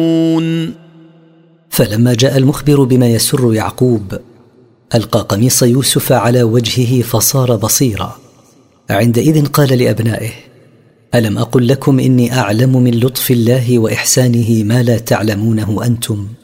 فلما جاء المخبر بما يسر يعقوب ألقى قميص يوسف على وجهه فصار بصيرا. عندئذ قال لأبنائه: ألم أقل لكم إني أعلم من لطف الله وإحسانه ما لا تعلمونه أنتم؟